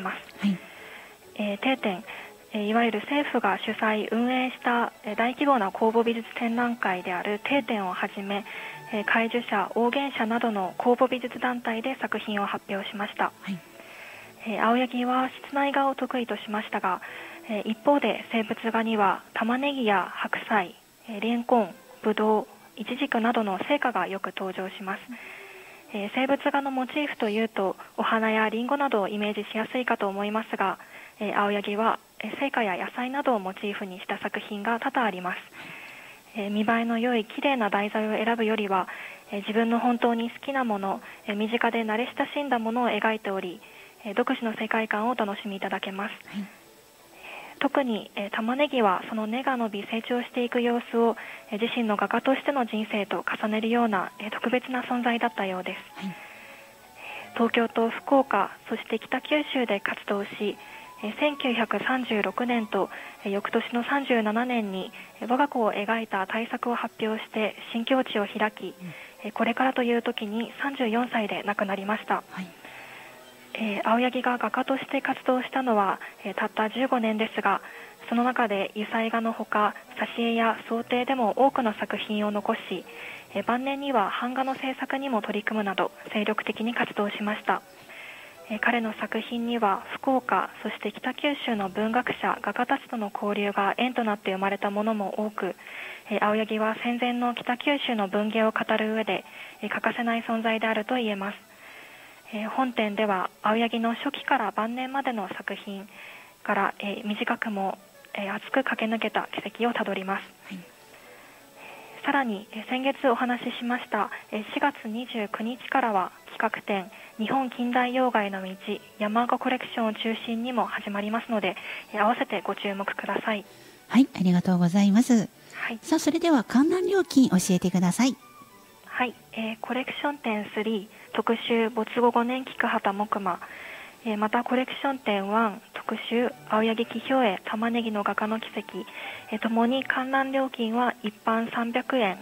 ます。 はい。 定点、いわゆる政府が主催運営した大規模な公募美術展覧会である定点をはじめ、怪樹社、王元社などの公募美術団体で作品を発表しました。 はい。 青柳は室内画を得意としましたが、一方で生物画には玉ねぎや白菜、レンコン、ブドウ、イチジクなどの成果がよく登場します。生物画のモチーフというとお花やリンゴなどをイメージしやすいかと思いますが、青柳は成果や野菜などをモチーフにした作品が多々あります。見栄えの良い綺麗な題材を選ぶよりは、自分の本当に好きなもの、身近で慣れ親しんだものを描いており、独自の世界観をお楽しみいただけます。 はい。 特に玉ねぎはその根が伸び成長していく様子を自身の画家としての人生と重ねるような特別な存在だったようです。 はい。 東京と福岡、そして北九州で活動し、1936年と翌年の37年に我が子を描いた大作を発表して新境地を開き、これからという時に34歳で亡くなりました。 はい。 青柳が画家として活動したのは、たった15年ですが、その中で油彩画のほか挿絵や装丁でも多くの作品を残し、晩年には版画の制作にも取り組むなど精力的に活動しました。彼の作品には福岡、そして北九州の文学者、画家たちとの交流が縁となって生まれたものも多く、青柳は戦前の北九州の文芸を語る上で欠かせない存在であると言えます。本展では青柳の初期から晩年までの作品から、短くも、熱く駆け抜けた軌跡をたどります。 はい。 さらに先月お話ししました4月29日からは企画展日本近代妖怪の道山岡コレクションを中心にも始まりますので、合わせてご注目ください。 はい、ありがとうございます。 はい。 さあ、それでは観覧料金教えてください。 はい、コレクション展3特集没後5年菊畑木馬、またコレクション展1特集青柳紀兵衛玉ねぎの画家の奇跡、ともに観覧料金は一般300円、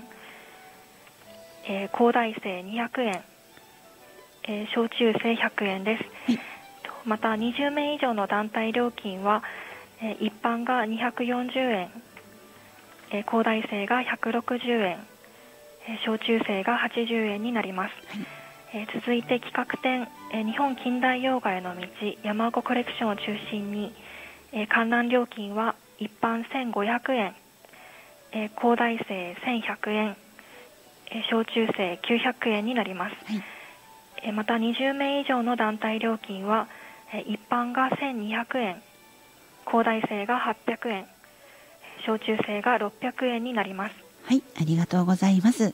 高大生200円、小中生100円です。 はい。 また20名以上の団体料金は、一般が240円、高大生が160円、小中生が80円になります。 はい。 続いて企画展、日本近代妖怪の道山岡コレクションを中心に、観覧料金は一般1500円、高大生1100円、小中生900円になります。 はい。 また20名以上の団体料金は、一般が1200円、高大生が800円、小中生が600円になります。 はい、ありがとうございます。 はい。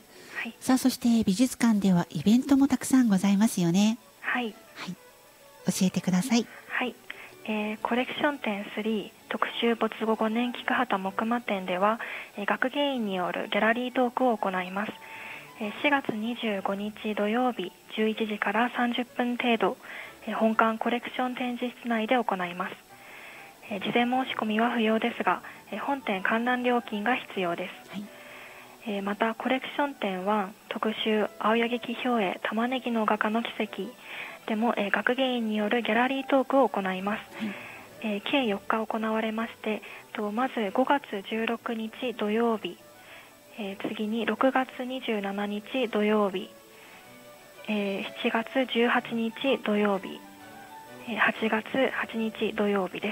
さあ、そして美術館ではイベントもたくさんございますよね。 はい。 はい。教えてください。 はい。コレクション展3特集没後5年菊畑木馬展では、学芸員によるギャラリートークを行います。4月25日土曜日11時から30分程度、本館コレクション展示室内で行います。事前申し込みは不要ですが、本展観覧料金が必要です。 はい。 またコレクション展1特集青柳紀兵衛玉ねぎの画家の奇跡でも、学芸員によるギャラリートークを行います。 はい。 計4日行われまして、まず5月16日土曜日、次に6月27日土曜日、7月18日土曜日、8月8日土曜日です。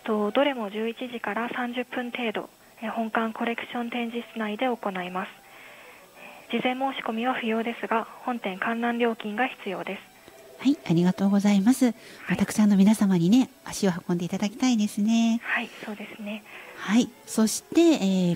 はい。 どれも11時から30分程度、本館コレクション展示室内で行います。事前申し込みは不要ですが、本展観覧料金が必要です。 はい、ありがとうございます。たくさんの皆様にね、足を運んでいただきたいですね。 はい、そうですね。 はい、そして、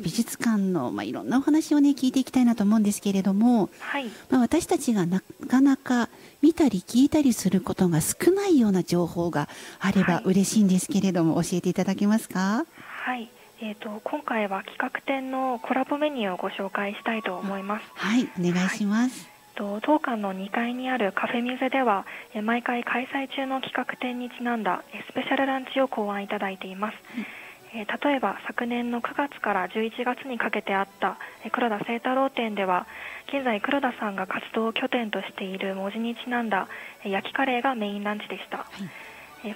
美術館の、いろんなお話をね、聞いていきたいなと思うんですけれども、 はい。 私たちがなかなか見たり聞いたりすることが少ないような情報があれば嬉しいんですけれども、教えていただけますか？ はい。今回は企画展のコラボメニューをご紹介したいと思います。 はい、お願いします。 当館の2階にあるカフェミゼでは、毎回開催中の企画展にちなんだスペシャルランチを考案いただいています。例えば昨年の9月から11月にかけてあった黒田清太郎展では、現在黒田さんが活動拠点としている門司にちなんだ焼きカレーがメインランチでした。